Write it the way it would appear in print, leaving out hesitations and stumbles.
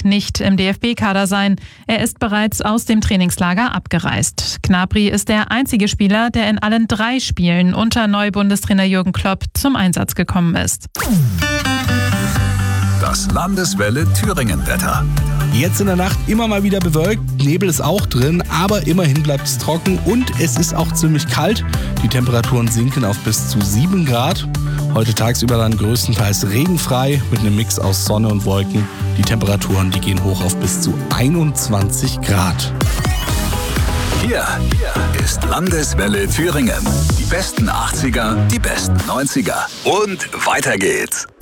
nicht im DFB-Kader sein. Er ist bereits aus dem Trainingslager abgereist. Gnabry ist der einzige Spieler, der in allen 3 Spielen unter Neubundestrainer Jürgen Klopp zum Einsatz gekommen ist. Das Landeswelle Thüringen-Wetter. Jetzt in der Nacht immer mal wieder bewölkt, Nebel ist auch drin, aber immerhin bleibt es trocken und es ist auch ziemlich kalt. Die Temperaturen sinken auf bis zu 7 Grad. Heute tagsüber dann größtenteils regenfrei mit einem Mix aus Sonne und Wolken. Die Temperaturen, die gehen hoch auf bis zu 21 Grad. Hier ist Landeswelle Thüringen. Die besten 80er, die besten 90er. Und weiter geht's.